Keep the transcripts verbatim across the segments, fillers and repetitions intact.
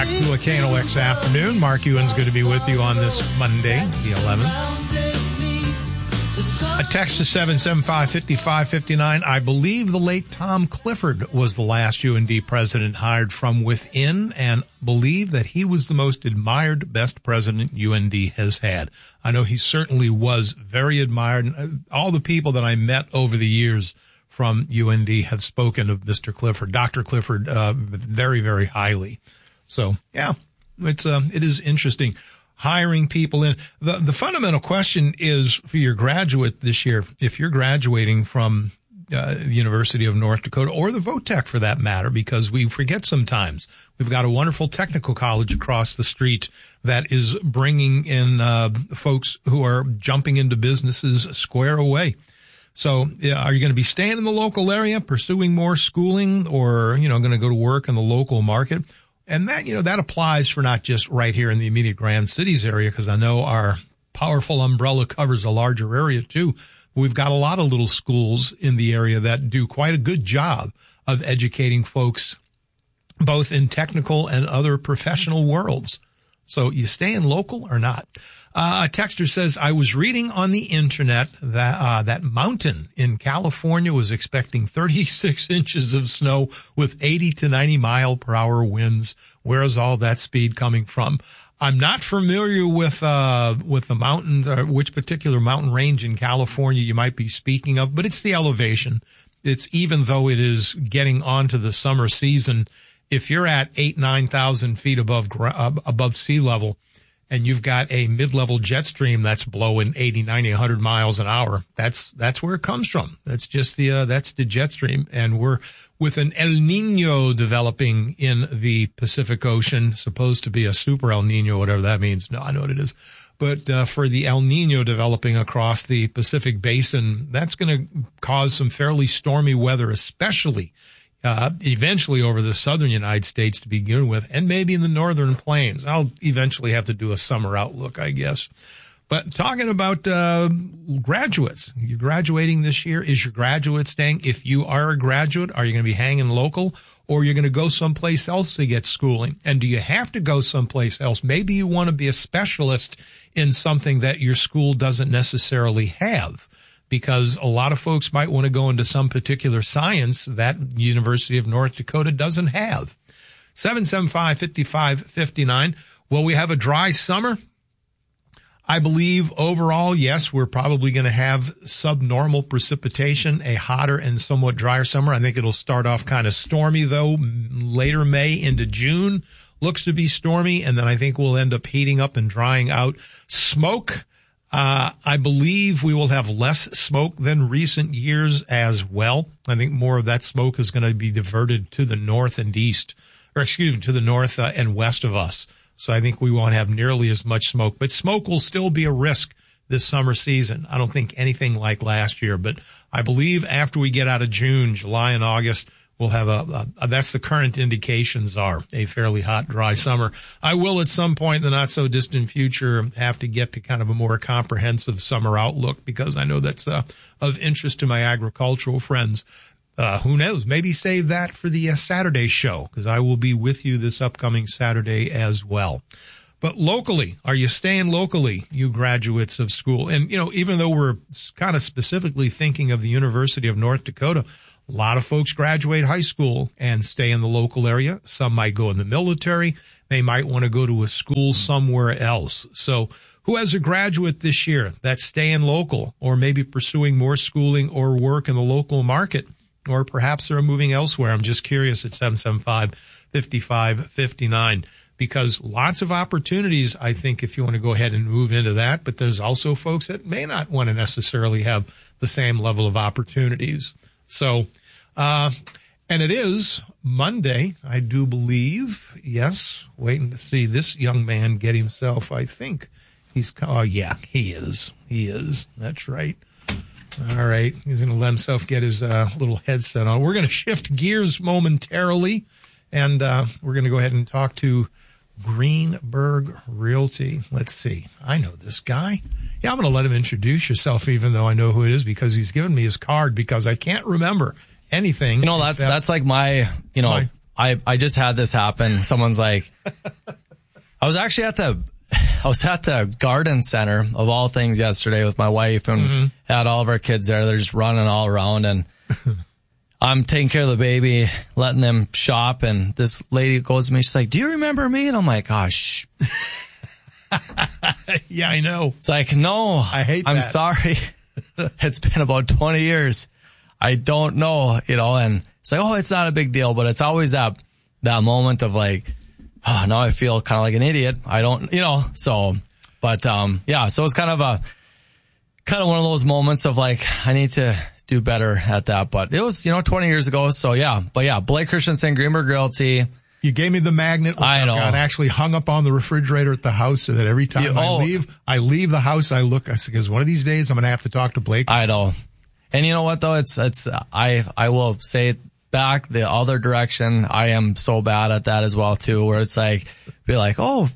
back to a K N O X afternoon. Mark Ewan's going to be with you on this Monday, the eleventh. A text to seven seven five, five five five nine. I believe the late Tom Clifford was the last U N D president hired from within, and believe that he was the most admired, best president U N D has had. I know he certainly was very admired. All the people that I met over the years from U N D have spoken of Mister Clifford, Doctor Clifford, uh, very, very highly. So, yeah, it's, uh, it is interesting hiring people in. The, the fundamental question is for your graduate this year, if you're graduating from, uh, the University of North Dakota or the VOTEC for that matter, because we forget sometimes we've got a wonderful technical college across the street that is bringing in, uh, folks who are jumping into businesses square away. So yeah, are you going to be staying in the local area, pursuing more schooling, or, you know, going to go to work in the local market? And that, you know, that applies for not just right here in the immediate Grand Cities area, because I know our powerful umbrella covers a larger area too. We've got a lot of little schools in the area that do quite a good job of educating folks, both in technical and other professional worlds. So you staying local or not? Uh, a texter says, I was reading on the internet that, uh, that mountain in California was expecting thirty-six inches of snow with eighty to ninety mile per hour winds. Where's all that speed coming from? I'm not familiar with, uh, with the mountains or which particular mountain range in California you might be speaking of, but it's the elevation. It's even though it is getting onto the summer season, if you're at eight, nine thousand feet above, uh, above sea level, and you've got a mid-level jet stream that's blowing eighty, ninety, one hundred miles an hour, that's, that's where it comes from. That's just the, uh, that's the jet stream. And we're with an El Nino developing in the Pacific Ocean, supposed to be a super El Nino, whatever that means. No, I know what it is. But, uh, for the El Nino developing across the Pacific Basin, that's going to cause some fairly stormy weather, especially Uh, eventually over the southern United States to begin with, and maybe in the northern plains. I'll eventually have to do a summer outlook, I guess. But talking about uh graduates, you're graduating this year. Is your graduate staying? If you are a graduate, are you going to be hanging local, or you're going to go someplace else to get schooling? And do you have to go someplace else? Maybe you want to be a specialist in something that your school doesn't necessarily have, because a lot of folks might want to go into some particular science that University of North Dakota doesn't have. seven seven five, five five five nine. Will we have a dry summer? I believe overall, yes, we're probably going to have subnormal precipitation, a hotter and somewhat drier summer. I think it'll start off kind of stormy, though, later May into June. Looks to be stormy, and then I think we'll end up heating up and drying out. Smoke. Uh, I believe we will have less smoke than recent years as well. I think more of that smoke is going to be diverted to the north and east, or excuse me, to the north uh, and west of us. So I think we won't have nearly as much smoke, but smoke will still be a risk this summer season. I don't think anything like last year, but I believe after we get out of June, July and August, we'll have a, a, that's the current indications are a fairly hot, dry summer. I will at some point in the not so distant future have to get to kind of a more comprehensive summer outlook, because I know that's uh, of interest to my agricultural friends. Uh, who knows? Maybe save that for the uh, Saturday show, because I will be with you this upcoming Saturday as well. But locally, are you staying locally, you graduates of school? And, you know, even though we're kind of specifically thinking of the University of North Dakota, a lot of folks graduate high school and stay in the local area. Some might go in the military. They might want to go to a school somewhere else. So who has a graduate this year that's staying local, or maybe pursuing more schooling or work in the local market, or perhaps they're moving elsewhere? I'm just curious at seven seven five, five five five nine, because lots of opportunities, I think, if you want to go ahead and move into that. But there's also folks that may not want to necessarily have the same level of opportunities. So, uh, and it is Monday, I do believe. Yes. Waiting to see this young man get himself, I think he's, oh yeah, he is. He is. That's right. All right. He's going to let himself get his, uh, little headset on. We're going to shift gears momentarily, and, uh, we're going to go ahead and talk to Greenberg Realty. Let's see. I know this guy. Yeah, I'm going to let him introduce yourself, even though I know who it is, because he's given me his card, because I can't remember anything. You know, that's that's like my, you know, my, I, I just had this happen. Someone's like, I was actually at the, I was at the garden center of all things yesterday with my wife and mm-hmm. had all of our kids there. They're just running all around and I'm taking care of the baby, letting them shop. And this lady goes to me. She's like, do you remember me? And I'm like, gosh. Yeah, I know. It's like, no, I hate that. I'm sorry. It's been about twenty years. I don't know, you know, and it's like, oh, it's not a big deal, but it's always that, that moment of like, oh, now I feel kind of like an idiot. I don't, you know, so, but, um, yeah, so it's kind of a, kind of one of those moments of like, I need to do better at that, but it was, you know, twenty years ago. So yeah, but yeah, Blake Christensen, Greenberg Realty. You gave me the magnet. I know. Got actually hung up on the refrigerator at the house so that every time you, I oh, leave, I leave the house, I look, I say, because one of these days I'm going to have to talk to Blake. I know. And you know what though? It's, it's, I, I will say it back the other direction. I am so bad at that as well too, where it's like, be like, oh,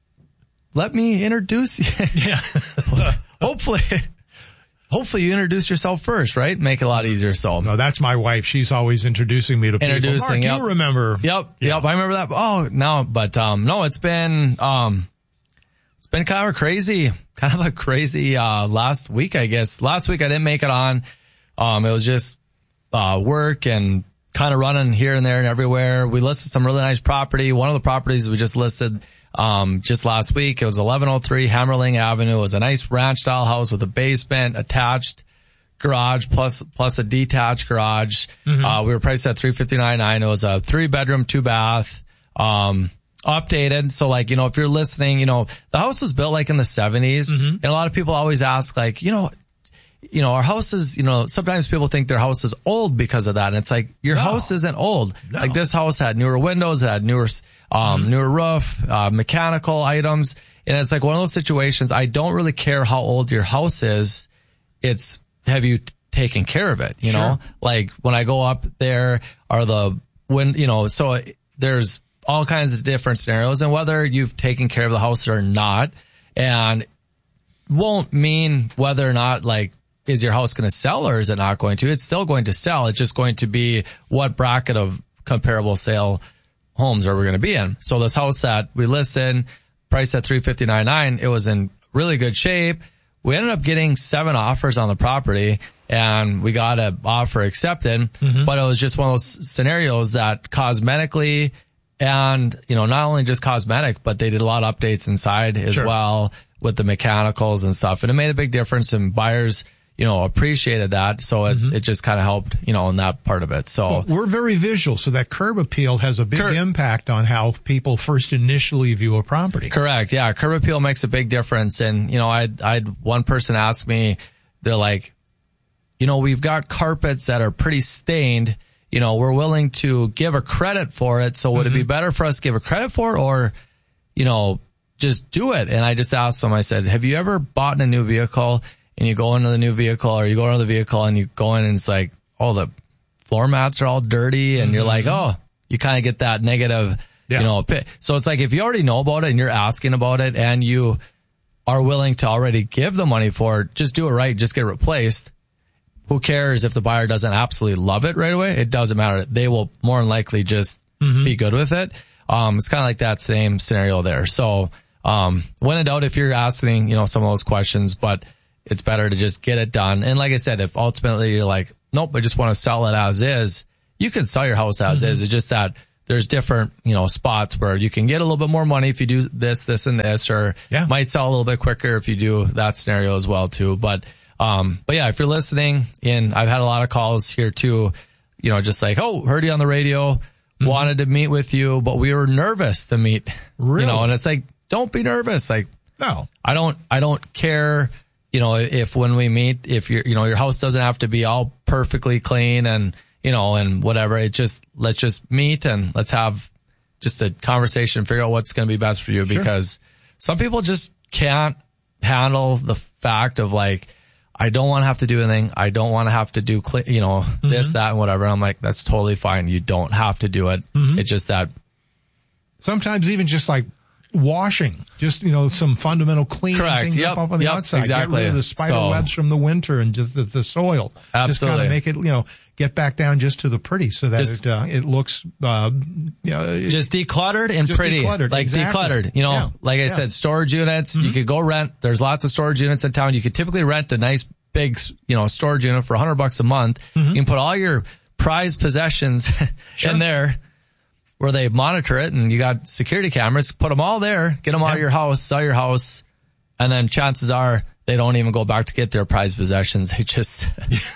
let me introduce you. Yeah. hopefully, hopefully you introduce yourself first, right? Make it a lot easier. So no, that's my wife. She's always introducing me to people. Introducing, Mark, yep. You remember. Yep. Yeah. Yep. I remember that. Oh, no, but, um, no, it's been, um, it's been kind of a crazy, kind of a crazy, uh, last week, I guess. Last week I didn't make it on. Um, it was just, uh, work and kind of running here and there and everywhere. We listed some really nice property. One of the properties we just listed, um, just last week, it was eleven oh three Hammerling Avenue. It was a nice ranch style house with a basement, attached garage plus, plus a detached garage. Mm-hmm. Uh, we were priced at three fifty-nine nine. It was a three bedroom, two bath, um, updated. So like, you know, if you're listening, you know, the house was built like in the seventies mm-hmm. and a lot of people always ask like, you know, you know, our house is, you know, sometimes people think their house is old because of that. And it's like, your no. house isn't old. No. Like this house had newer windows, it had newer, um, mm-hmm. newer roof, uh, mechanical items. And it's like one of those situations. I don't really care how old your house is. It's, have you t- taken care of it? You sure. know, like when I go up there are the, when, you know, so there's all kinds of different scenarios and whether you've taken care of the house or not. And won't mean whether or not like, is your house going to sell or is it not going to? It's still going to sell. It's just going to be what bracket of comparable sale homes are we going to be in. So this house that we listed, priced at three fifty-nine nine, it was in really good shape. We ended up getting seven offers on the property and we got an offer accepted, mm-hmm. but it was just one of those scenarios that cosmetically and, you know, not only just cosmetic, but they did a lot of updates inside as sure. well with the mechanicals and stuff. And it made a big difference and buyers, you know, appreciated that. So it's, mm-hmm. it just kind of helped, you know, in that part of it. So well, we're very visual. So that curb appeal has a big cur- impact on how people first initially view a property. Correct. Yeah. Curb appeal makes a big difference. And, you know, I I had one person ask me, they're like, you know, we've got carpets that are pretty stained. You know, we're willing to give a credit for it. So would mm-hmm. it be better for us to give a credit for it or, you know, just do it? And I just asked them, I said, have you ever bought a new vehicle and you go into the new vehicle or you go into the vehicle and you go in and it's like, oh, the floor mats are all dirty and mm-hmm. you're like, oh, you kind of get that negative, yeah. you know, pit. So it's like, if you already know about it and you're asking about it and you are willing to already give the money for it, just do it right. Just get replaced. Who cares if the buyer doesn't absolutely love it right away? It doesn't matter. They will more than likely just mm-hmm. be good with it. Um, it's kind of like that same scenario there. So, um, when in doubt, if you're asking, you know, some of those questions, but it's better to just get it done. And like I said, if ultimately you're like, nope, I just want to sell it as is, you can sell your house as mm-hmm. is. It's just that there's different, you know, spots where you can get a little bit more money if you do this, this, and this, or yeah. might sell a little bit quicker if you do that scenario as well too. But, um, but yeah, if you're listening, and I've had a lot of calls here too, you know, just like, oh, heard you on the radio, mm-hmm. wanted to meet with you, but we were nervous to meet, really? You know, and it's like, don't be nervous. Like, no, I don't, I don't care. You know, if when we meet, if your, you know, your house doesn't have to be all perfectly clean and, you know, and whatever, it just, let's just meet and let's have just a conversation, figure out what's going to be best for you sure. because some people just can't handle the fact of like, I don't want to have to do anything. I don't want to have to do, cl- you know, mm-hmm. this, that, and whatever. I'm like, that's totally fine. You don't have to do it. Mm-hmm. It's just that. Sometimes even just like, washing, just, you know, some fundamental cleaning Correct. things yep. up on the yep. outside. Exactly. Get rid of the spider so, webs from the winter and just the, the soil. Absolutely. Just kind of make it, you know, get back down just to the pretty so that Just- it, uh, it looks, uh, you know, it- Just decluttered and Just pretty. decluttered, Like exactly. decluttered. You know, Yeah. like I Yeah. said, storage units, you could go rent. There's lots of storage units in town. You could typically rent a nice big, you know, storage unit for a hundred bucks a month. You can put all your prized possessions in there where they monitor it, and you got security cameras. Put them all there, get them out Yeah. of your house, sell your house, and then chances are they don't even go back to get their prized possessions. They just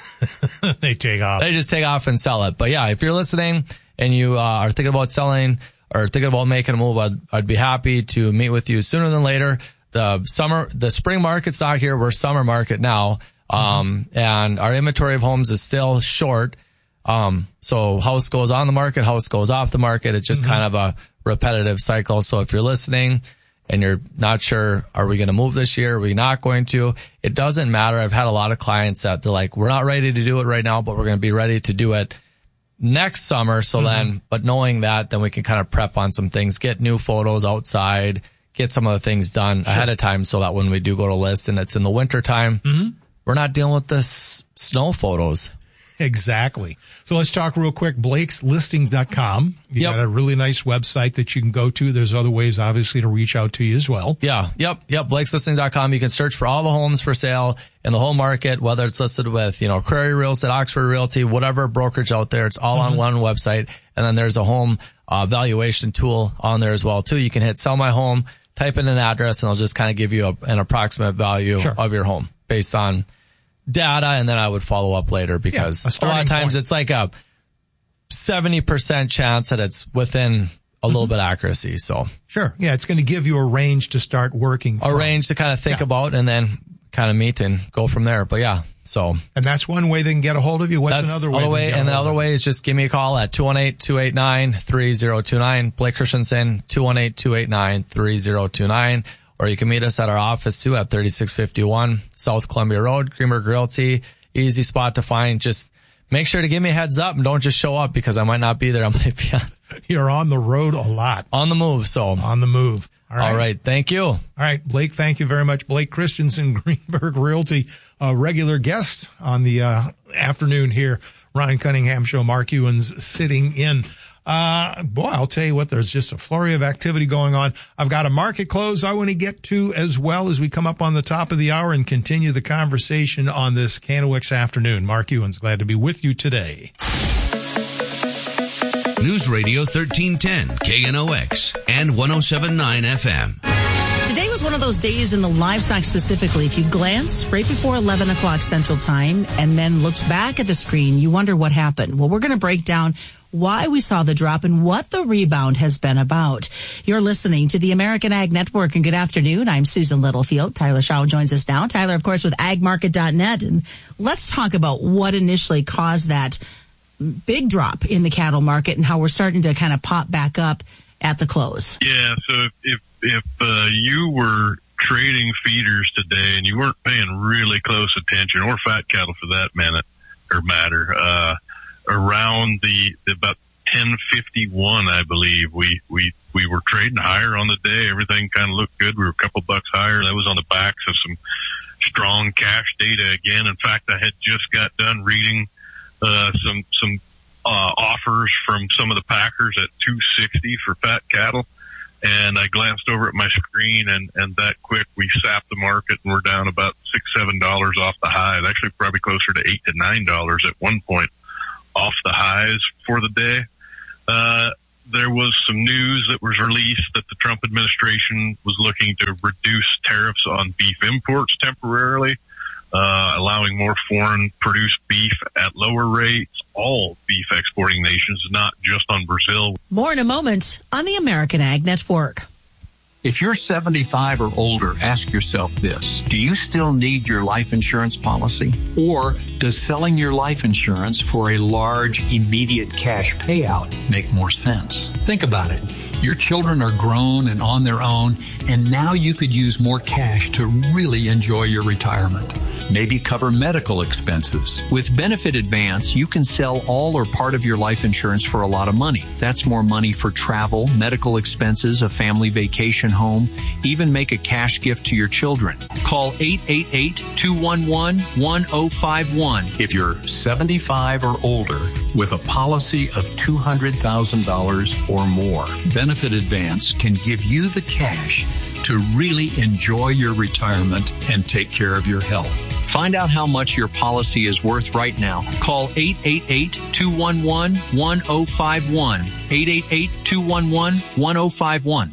they take off. they just take off and sell it. But yeah, if you're listening and you uh, are thinking about selling or thinking about making a move, I'd, I'd be happy to meet with you sooner than later. The summer, the spring market's not here. We're summer market now. Um, and our inventory of homes is still short. Um, so house goes on the market, house goes off the market. It's just kind of a repetitive cycle. So if you're listening and you're not sure, are we going to move this year? Are we not going to? It doesn't matter. I've had a lot of clients that they're like, we're not ready to do it right now, but we're going to be ready to do it next summer. So then, but knowing that, then we can kind of prep on some things, get new photos outside, get some of the things done ahead of time so that when we do go to list and it's in the winter time, we're not dealing with the s- snow photos. Exactly. So let's talk real quick. Blakes Listings dot com. You Yep. got a really nice website that you can go to. There's other ways, obviously, to reach out to you as well. Yeah. Yep. Yep. Blakes Listings dot com. You can search for all the homes for sale in the whole market, whether it's listed with, you know, Prairie Real Estate, Oxford Realty, whatever brokerage out there. It's all on one website. And then there's a home uh, valuation tool on there as well, too. You can hit sell my home, type in an address, and it'll just kind of give you a, an approximate value Sure. of your home based on data. And then I would follow up later because Yeah, a a, lot of starting times point. it's like a seventy percent chance that it's within a little bit accuracy. So Sure. Yeah, it's going to give you a range to start working a from. range to kind of think Yeah. about and then kind of meet and go from there. But yeah, so And that's one way they can get a hold of you. What's that's another way? other they way. can get And a the hold other of you? way is just give me a call at two one eight, two eight nine, three zero two nine. Blake Christensen, two one eight, two eight nine, three zero two nine. Or you can meet us at our office too at thirty-six fifty-one South Columbia Road, Greenberg Realty. Easy spot to find. Just make sure to give me a heads up and don't just show up because I might not be there. I might be on, You're on the road a lot. on the move. So, On the move. All right. all right. Thank you. All right, Blake, thank you very much. Blake Christensen, Greenberg Realty, a regular guest on the uh, afternoon here. Ryan Cunningham Show, Mark Ewens sitting in. Uh, boy, I'll tell you what, there's just a flurry of activity going on. I've got a market close I want to get to as well as we come up on the top of the hour and continue the conversation on this Kanowix afternoon. Mark Ewens, glad to be with you today. News Radio thirteen ten, K N O X, and one oh seven point nine F M. Today was one of those days in the livestock specifically. If you glanced right before eleven o'clock Central Time and then looked back at the screen, you wonder what happened. Well, we're going to break down why we saw the drop and what the rebound has been about. You're listening to the American Ag Network, and good afternoon. I'm Susan Littlefield. Tyler Shaw joins us now. Tyler, of course, with ag market dot net. And let's talk about what initially caused that big drop in the cattle market and how we're starting to kind of pop back up at the close. Yeah, so if if, if uh, you were trading feeders today and you weren't paying really close attention, or fat cattle for that minute or matter, uh, around the, the about ten fifty-one, I believe, we, we, we were trading higher on the day. Everything kind of looked good. We were a couple bucks higher. That was on the backs of some strong cash data again. In fact, I had just got done reading uh, some some uh, offers from some of the packers at two sixty for fat cattle. And I glanced over at my screen, and, and that quick we sapped the market, and we're down about six, seven dollars off the highs. Actually, probably closer to eight to nine dollars at one point off the highs for the day. Uh, there was some news that was released that the Trump administration was looking to reduce tariffs on beef imports temporarily, uh, allowing more foreign produced beef at lower rates. All beef exporting nations, not just on Brazil. More in a moment on the American Ag Network. If you're seventy-five or older, ask yourself this. Do you still need your life insurance policy? Or does selling your life insurance for a large, immediate cash payout make more sense? Think about it. Your children are grown and on their own, and now you could use more cash to really enjoy your retirement. Maybe cover medical expenses. With Benefit Advance, you can sell all or part of your life insurance for a lot of money. That's more money for travel, medical expenses, a family vacation home, even make a cash gift to your children. Call eight eight eight, two one one, one oh five one if you're seventy-five or older with a policy of two hundred thousand dollars or more. Benefit Advance can give you the cash to really enjoy your retirement and take care of your health. Find out how much your policy is worth right now. Call eight eight eight, two one one, one oh five one. eight eight eight, two one one, one oh five one.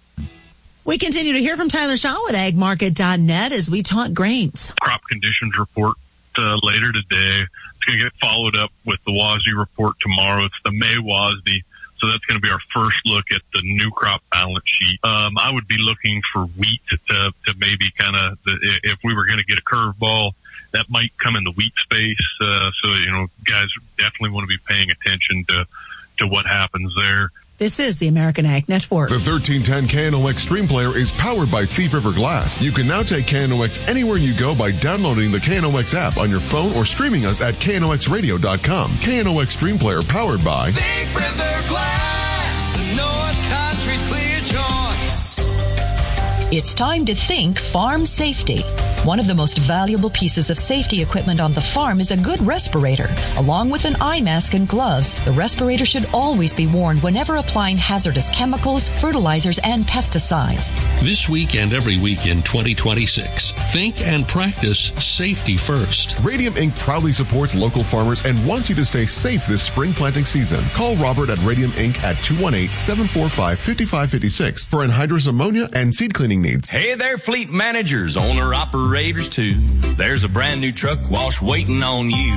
We continue to hear from Tyler Shaw with ag market dot net as we talk grains. Crop conditions report uh, later today. It's going to get followed up with the W A S D report tomorrow. It's the May W A S D. So that's going to be our first look at the new crop balance sheet. Um, I would be looking for wheat to, to maybe kind of, if we were going to get a curveball, that might come in the wheat space. Uh, so, you know, guys definitely want to be paying attention to, to what happens there. This is the American Ag Network. The thirteen ten K N O X Stream Player is powered by Thief River Glass. You can now take K N O X anywhere you go by downloading the K N O X app on your phone or streaming us at K N O X radio dot com. K N O X Stream Player powered by Thief River Glass, North Country's clear choice. It's time to think farm safety. One of the most valuable pieces of safety equipment on the farm is a good respirator. Along with an eye mask and gloves, the respirator should always be worn whenever applying hazardous chemicals, fertilizers, and pesticides. This week and every week in twenty twenty-six, think and practice safety first. Radium Incorporated proudly supports local farmers and wants you to stay safe this spring planting season. Call Robert at Radium Incorporated at two one eight, seven four five, five five five six for anhydrous ammonia and seed cleaning needs. Hey there, fleet managers, owner operators too. There's a brand new truck wash waiting on you.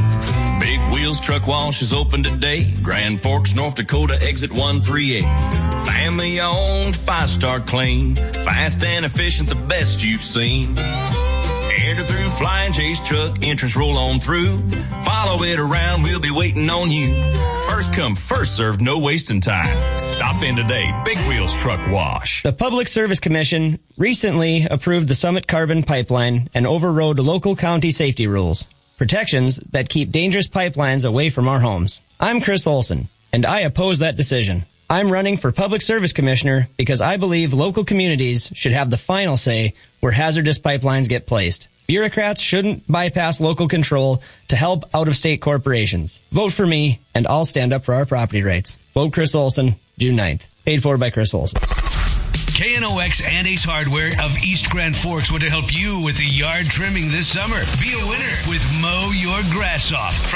Big Wheels Truck Wash is open today. Grand Forks, North Dakota, exit one thirty-eight. Family owned, five star clean, fast and efficient, the best you've seen. Enter through Flying Chase truck, entrance roll on through. Follow it around, we'll be waiting on you. First come, first served, no wasting time. Stop in today, Big Wheels Truck Wash. The Public Service Commission recently approved the Summit Carbon Pipeline and overrode local county safety rules. Protections that keep dangerous pipelines away from our homes. I'm Chris Olson, and I oppose that decision. I'm running for Public Service Commissioner because I believe local communities should have the final say where hazardous pipelines get placed. Bureaucrats shouldn't bypass local control to help out-of-state corporations. Vote for me, and I'll stand up for our property rights. Vote Chris Olson, June ninth. Paid for by Chris Olson. K N O X and Ace Hardware of East Grand Forks want to help you with the yard trimming this summer. Be a winner with Mow Your Grass Off from